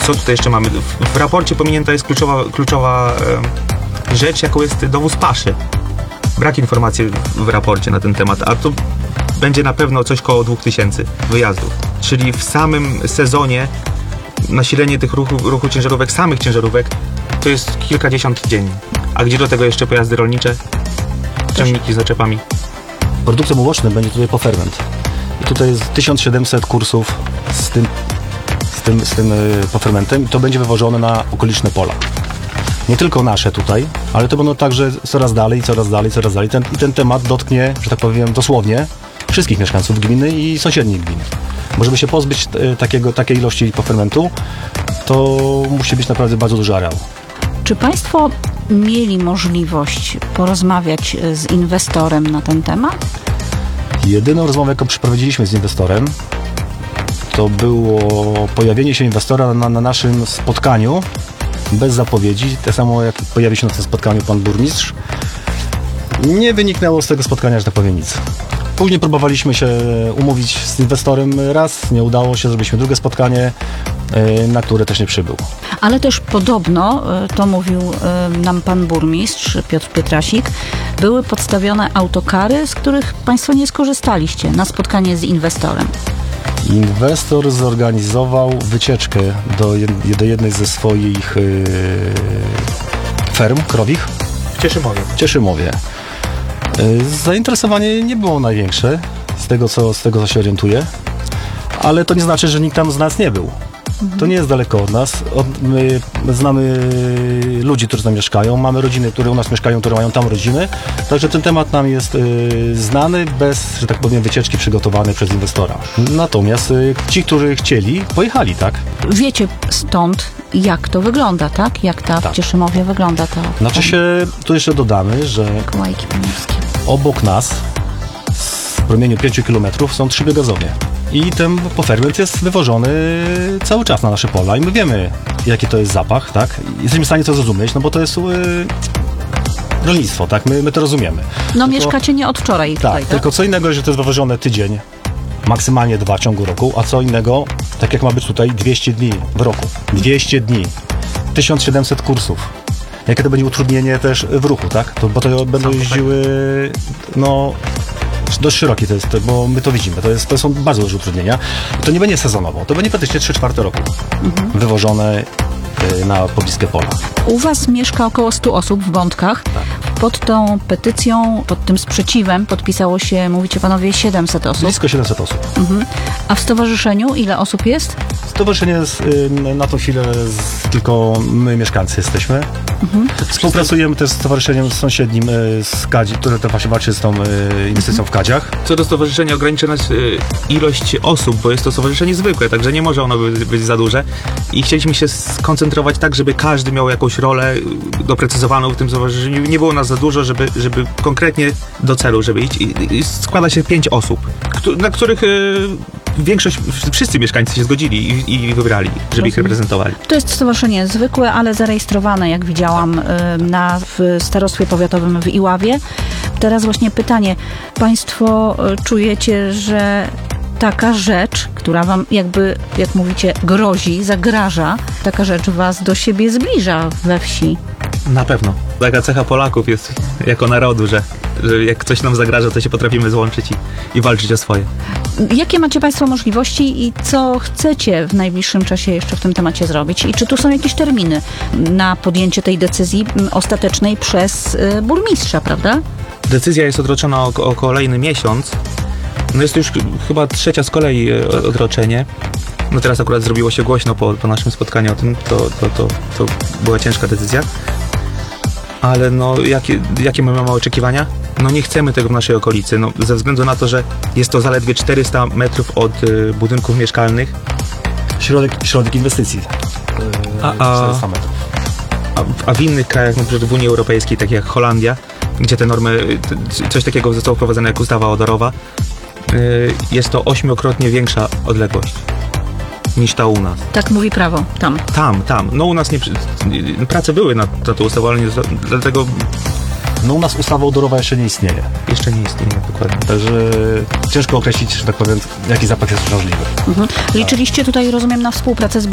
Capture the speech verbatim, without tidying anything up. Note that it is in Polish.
Co tutaj jeszcze mamy? W, w raporcie pominięta jest kluczowa, kluczowa e, rzecz, jaką jest dowóz paszy. Brak informacji w raporcie na ten temat, a to będzie na pewno coś koło dwóch tysięcy wyjazdów. Czyli w samym sezonie nasilenie tych ruchu, ruchu ciężarówek, samych ciężarówek, to jest kilkadziesiąt dziennie. A gdzie do tego jeszcze pojazdy rolnicze, ciągniki z zaczepami? Produktem ubocznym będzie tutaj poferment. I tutaj jest tysiąc siedemset kursów z tym, z tym, z tym pofermentem i to będzie wywożone na okoliczne pola. Nie tylko nasze tutaj, ale to będą także coraz dalej, coraz dalej, coraz dalej. Ten, I ten temat dotknie, że tak powiem, dosłownie wszystkich mieszkańców gminy i sąsiednich gmin. Bo żeby się pozbyć takiego, takiej ilości pofermentu, to musi być naprawdę bardzo duży areał. Czy Państwo mieli możliwość porozmawiać z inwestorem na ten temat? Jedyną rozmowę, jaką przeprowadziliśmy z inwestorem, to było pojawienie się inwestora na, na naszym spotkaniu bez zapowiedzi. Tak samo jak pojawił się na tym spotkaniu pan burmistrz. Nie wyniknęło z tego spotkania, że tak powiem, nic. Później próbowaliśmy się umówić z inwestorem raz, nie udało się, zrobiliśmy drugie spotkanie, na które też nie przybył. Ale też podobno, to mówił nam pan burmistrz Piotr Pietrasik, były podstawione autokary, z których Państwo nie skorzystaliście na spotkanie z inwestorem. Inwestor zorganizował wycieczkę do, jed, do jednej ze swoich yy, ferm krowich W Cieszymowie. w Cieszymowie. Yy, zainteresowanie nie było największe, z tego, co, z tego co się orientuję, ale to nie znaczy, że nikt tam z nas nie był. To nie jest daleko od nas. Od, my znamy ludzi, którzy tam mieszkają. Mamy rodziny, które u nas mieszkają, które mają tam rodziny. Także ten temat nam jest y, znany, bez, że tak powiem, wycieczki przygotowanej przez inwestora. Natomiast y, ci, którzy chcieli, pojechali, tak? Wiecie stąd, jak to wygląda, tak? Jak ta Tak. w Cieszymowie wygląda ta Znaczy się, tu jeszcze dodamy, że Kołajki Pomorskie. obok nas, w promieniu pięciu kilometrów, są trzy biogazownie. I ten poferment jest wywożony cały czas na nasze pola i my wiemy, jaki to jest zapach, tak? Jesteśmy w stanie to zrozumieć, no bo to jest yy, rolnictwo, tak? My, my to rozumiemy. No Tylko- mieszkacie nie od wczoraj Tak, tutaj, tak? tylko co innego, że to jest wywożone tydzień, maksymalnie dwa w ciągu roku, a co innego, tak jak ma być tutaj, dwieście dni w roku. dwieście dni. tysiąc siedemset kursów. Jakie to będzie utrudnienie też w ruchu, tak? To, bo to będą Sam jeździły, no, dość szerokie to jest, to, bo my to widzimy. To, jest, to są bardzo duże utrudnienia. To nie będzie sezonowo, to będzie praktycznie trzy czwarte roku Mhm. wywożone y, na pobliskie pola. U Was mieszka około stu osób w Bątkach. Pod tą petycją, pod tym sprzeciwem podpisało się, mówicie panowie, siedemset osób. Blisko siedemset osób. Mhm. A w stowarzyszeniu ile osób jest? Stowarzyszenie jest, y, na tą chwilę z, tylko my mieszkańcy jesteśmy. Mhm. Współpracujemy też z stowarzyszeniem sąsiednim y, z Kadzi, które to właśnie walczy z tą y, inwestycją w Kadziach. Co do stowarzyszenia ogranicza nas y, ilość osób, bo jest to stowarzyszenie zwykłe, także nie może ono być, być za duże. I chcieliśmy się skoncentrować tak, żeby każdy miał jakąś rolę y, doprecyzowaną w tym stowarzyszeniu. Nie było nas za dużo, żeby, żeby konkretnie do celu, żeby iść. I, i składa się pięć osób, któ- na których y, większość, wszyscy mieszkańcy się zgodzili i, i wybrali, żeby ich reprezentowali. To jest stowarzyszenie zwykłe, ale zarejestrowane, jak widziałam, y, na, w starostwie powiatowym w Iławie. Teraz właśnie pytanie. Państwo y, czujecie, że taka rzecz, która wam jakby, jak mówicie, grozi, zagraża, taka rzecz was do siebie zbliża we wsi? Na pewno. Taka cecha Polaków jest jako narodu, że, że jak coś nam zagraża, to się potrafimy złączyć i, i walczyć o swoje. Jakie macie Państwo możliwości i co chcecie w najbliższym czasie jeszcze w tym temacie zrobić? I czy tu są jakieś terminy na podjęcie tej decyzji m, ostatecznej przez y, burmistrza, prawda? Decyzja jest odroczona o, o kolejny miesiąc. No jest to już chyba trzecia z kolei e, odroczenie. No teraz akurat zrobiło się głośno po, po naszym spotkaniu o tym. To, to, to, to była ciężka decyzja. Ale no, jakie, jakie my mamy oczekiwania? No nie chcemy tego w naszej okolicy, no, ze względu na to, że jest to zaledwie czterysta metrów od y, budynków mieszkalnych. Środek, środek inwestycji. A- a- czterysta metrów. A, a w innych krajach, na przykład w Unii Europejskiej, tak jak Holandia, gdzie te normy, t- coś takiego zostało wprowadzone jak ustawa odorowa, y, jest to ośmiokrotnie większa odległość niż ta u nas. Tak mówi prawo, tam. Tam, tam. No u nas nie, przy- prace były nad, nad tą ustawą, ale nie, dlatego No u nas ustawa odorowa jeszcze nie istnieje. jeszcze nie istnieje dokładnie. Także ciężko określić, że tak powiem, jaki zapach jest możliwy. Mhm. Liczyliście tutaj, rozumiem, na współpracę z